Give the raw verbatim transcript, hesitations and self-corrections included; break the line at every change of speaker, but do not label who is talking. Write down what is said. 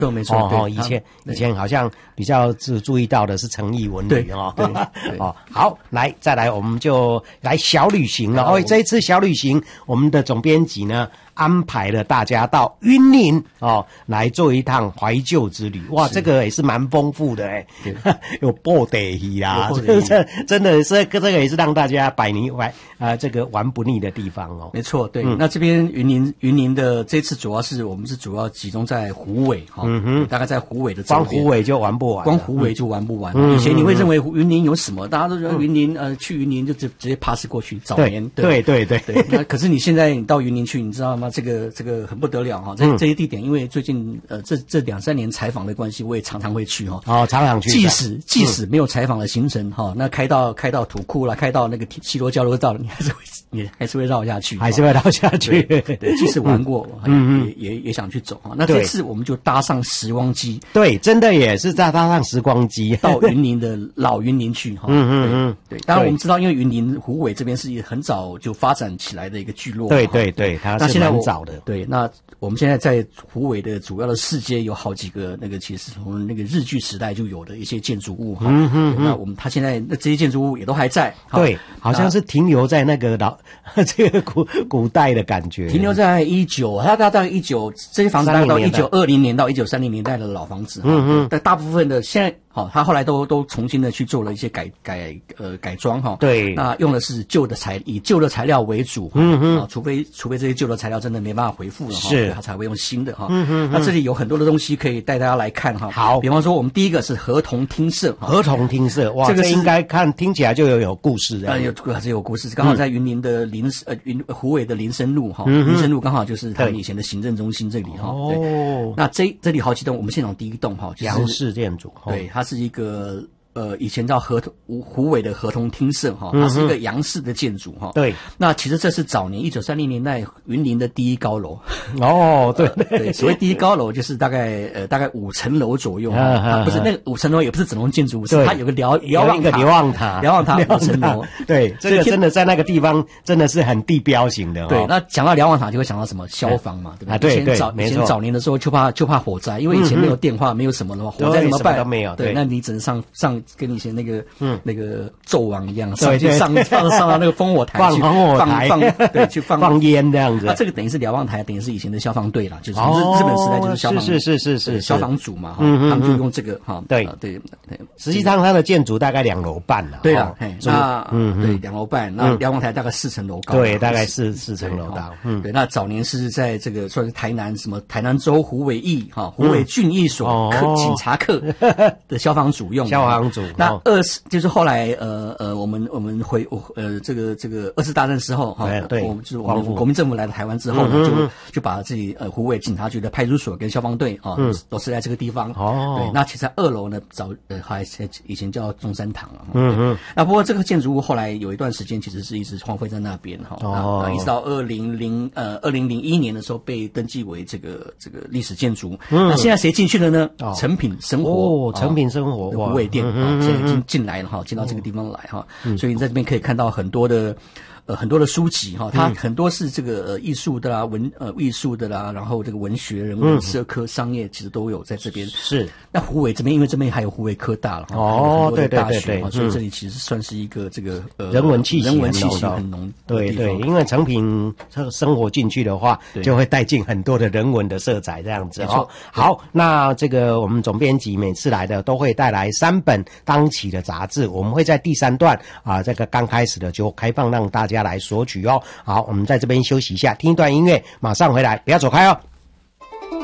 对，没错。
哦，以前以前好像比较注注意到的是诚毅文旅哦。
对，
哦，好，来再来，我们就来小旅行了。哦，这一次小旅行，我们的总编辑呢安排了大家到云林哦来做一趟怀旧之旅。哇，这个也是蛮丰富的哎，有布袋戏啊，这真的是这个也是让大家百年玩啊这个玩不腻的地方哦。
没错，对。嗯、那这边云林云林的这次主要是我们是主要集中在虎尾哈，嗯哼，大概在虎尾的周边，
光虎尾就玩不完，
光虎尾就玩不完。嗯、以前你会认为云林有什么？大家都觉得云林呃去云林就直直接 pass 过去。早年
对对对
对, 对那可是你现在你到云林去，你知道吗？这个这个很不得了哈。这、嗯、这些地点，因为最近呃这这两三年采访的关系，我也常常会去哈。
哦，常常去。
即使即使没有采访的行程哈、嗯，那开到开到土库啦，开到那个西螺交流道，你还是会你还是会绕下去，
还是会绕下去。
对，对即使玩过，嗯嗯，也也也想去走哈。那这次我们就搭上时光机，
对，真的也是在搭上时光机
到云林的老云林去哈。嗯嗯嗯，对。当然我们知道，因为云林虎尾这边是很早就发展起来的一个聚落。
对对对，它是蛮早的。
对，那我们现在在虎尾的主要的市街有好几个那个，其实从那个日据时代就有的一些建筑物哈。嗯嗯。那我们它现在那这些建筑物也都还在。
对，好像是停留在那个老这个古古代的感觉。
停留在一九，它大概一九这些房子大概到一九二零年到一九三零年代的老房子。嗯嗯。但大部分的现在。好，他后来都都重新的去做了一些改改呃改装哈。
对。
那用的是旧的材，以旧的材料为主。嗯嗯。啊，除非除非这些旧的材料真的没办法恢复了哈，是他才会用新的哈。嗯嗯。那这里有很多的东西可以带大家来看哈。
好。
比方说，我们第一个是合同厅舍。
合同厅舍，哇，这个应该看听起来就有有故事的。
啊，有还是有故事，刚好在云林的林呃云虎尾的林森路哈，林森路刚好就是他们以前的行政中心这里哈。哦。那这这里好几栋，我们现场第一栋哈，
杨氏建筑。
对，它是一个。呃，以前叫合同虎尾的合同厅舍哈，它是一个洋式的建筑哈。
对，
那其实这是早年一九三零年代云林的第一高楼。
哦，对
呃、对，所谓第一高楼就是大概呃大概五层楼左右哈、啊，不是那个五层楼也不是整栋建筑物，是它有个瞭瞭望塔，
瞭望塔，
瞭望塔五层楼。
对，这个真的在那个地方真的是很地标型的、哦。
对，那讲到瞭望塔就会想到什么消防嘛，对吧？
啊，对对，
以前早以前早年的时候就怕就怕火灾，因为以前没有电话，嗯、没有什么的话，火灾怎么办？
都没有。
对，那你只能上上跟以前那个。嗯，那个纣王一样，上去上放上到那个烽火台去
放烽火台，
放对，去放
放烟这样子。
那这个等于是瞭望台，等于是以前的消防队啦，就是日日本时代就是消防
是是是是
消防组嘛，哈，他们就用这个哈，
对对对。实际上它的建筑大概两楼半了，
对啊，那嗯对两楼半，那瞭望台大概四层楼高，
对，大概四四层楼高。嗯，
对，那早年是在这个算是台南什么台南州虎尾役哈虎尾郡役所科警察课的消防组用，
消防组。
那二是就是后来。呃呃，我们我们回呃这个这个二次大战之后哈，
对，
我们就是我们国民政府来到台湾之后呢，就就把自己呃虎尾警察局的派出所跟消防队啊，都是在这个地方。哦，对，那其实二楼呢，早呃还以前叫中山堂啊。嗯嗯。那不过这个建筑物后来有一段时间其实是一直荒废在那边哈。哦。一直到二零零呃二零零一年的时候被登记为这个这个历史建筑。嗯。那现在谁进去了呢？诚品生活。
哦，诚品生活
虎尾店啊，现在已经进来了哈，进到这个地方来哈，嗯、所以你在这边可以看到很多的呃很多的书籍哈，它很多是这个呃艺术的啦、文呃艺术的啦，然后这个文学、人文、社科、商业其实都有在这边。
是。
那虎尾这边，因为这边还有虎尾科大了哈，
哦，对对对对，
所以这里其实算是一个这个呃
人文气息
人文气息很浓。
对对，因为诚品生活进去的话，就会带进很多的人文的色彩这样子哦。好，那这个我们总编辑每次来的都会带来三本当期的杂志，我们会在第三段啊，这个刚开始的就开放让大家来索取哦。好，我们在这边休息一下，听一段音乐，马上回来，不要走开哦。